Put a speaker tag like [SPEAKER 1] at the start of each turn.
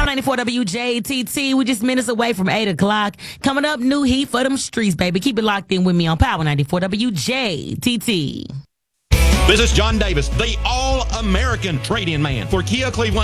[SPEAKER 1] Power 94 WJTT. We just minutes away from 8 o'clock. Coming up, new heat for them streets, baby. Keep it locked in with me on Power 94 WJTT.
[SPEAKER 2] This is John Davis, the All-American Trade-In Man for Kia Cleveland.